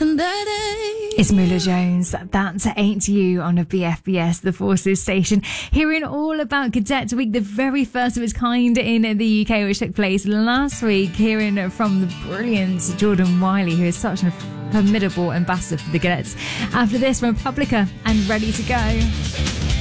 It's Mula Jones, That Ain't You on a BFBS, the Forces station. Hearing all about Cadet Week, the very first of its kind in the UK, which took place last week. Hearing from the brilliant Jordan Wiley, who is such a formidable ambassador for the cadets. After this, Republica and Ready to Go.